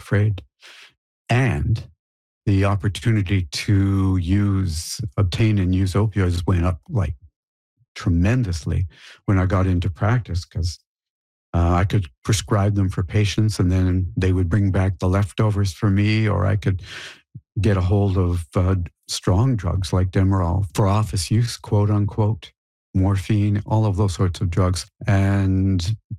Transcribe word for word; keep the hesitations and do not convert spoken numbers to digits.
afraid. And the opportunity to use, obtain and use opioids went up like tremendously when I got into practice, because uh, I could prescribe them for patients and then they would bring back the leftovers for me, or I could get a hold of uh, strong drugs like Demerol for office use, quote unquote, morphine, all of those sorts of drugs. And